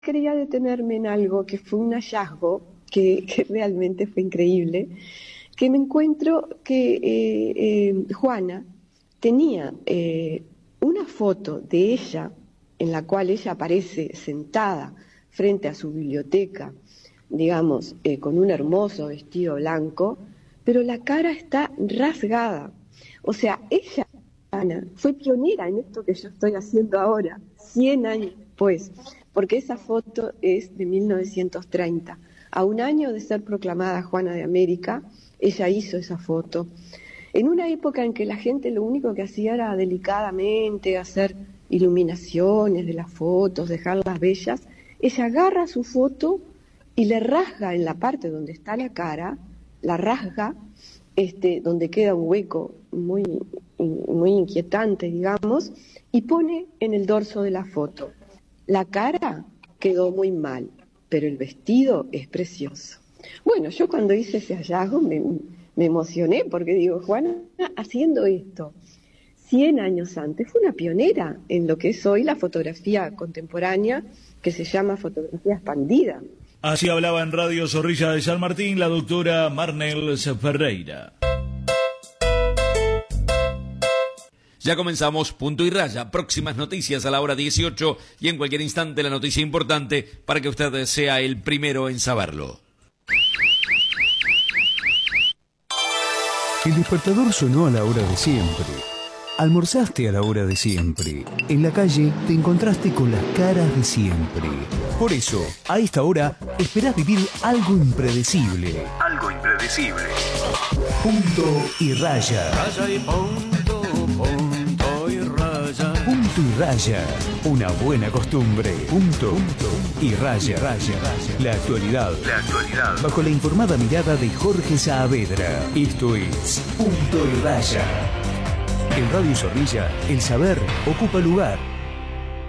quería detenerme en algo que fue un hallazgo que realmente fue increíble, que me encuentro que Juana tenía una foto de ella en la cual ella aparece sentada frente a su biblioteca, digamos, con un hermoso vestido blanco, pero la cara está rasgada. O sea, ella, Ana, fue pionera en esto que yo estoy haciendo ahora, 100 años después, porque esa foto es de 1930. A un año de ser proclamada Juana de América, ella hizo esa foto. En una época en que la gente lo único que hacía era delicadamente hacer iluminaciones de las fotos, dejarlas bellas, ella agarra su foto y le rasga en la parte donde está la cara, la rasga, donde queda un hueco muy inquietante, digamos, y pone en el dorso de la foto. La cara quedó muy mal, pero el vestido es precioso. Bueno, yo cuando hice ese hallazgo me emocioné porque digo, Juana, haciendo esto 100 años antes, fue una pionera en lo que es hoy la fotografía contemporánea, que se llama fotografía expandida. Así hablaba en Radio Zorrilla de San Martín la doctora Marnel Ferreira. Ya comenzamos Punto y Raya, próximas noticias a la hora 18 y en cualquier instante la noticia importante para que usted sea el primero en saberlo. El despertador sonó a la hora de siempre. Almorzaste a la hora de siempre. En la calle te encontraste con las caras de siempre. Por eso, a esta hora, esperás vivir algo impredecible. Algo impredecible. Punto y Raya. Raya y punto, punto y raya. Punto y Raya. Una buena costumbre. Punto y Raya. La actualidad. Bajo la informada mirada de Jorge Saavedra. Esto es Punto y Raya. En Radio Zorrilla, el saber ocupa lugar.